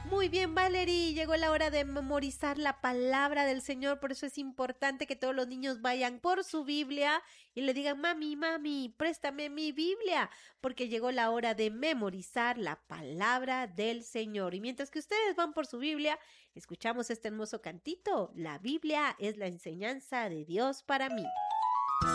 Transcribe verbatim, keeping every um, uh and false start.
Muy bien, Valerie, llegó la hora de memorizar la palabra del Señor, por eso es importante que todos los niños vayan por su Biblia y le digan, mami, mami, préstame mi Biblia, porque llegó la hora de memorizar la palabra del Señor. Y mientras que ustedes van por su Biblia, escuchamos este hermoso cantito. La Biblia es la enseñanza de Dios para mí.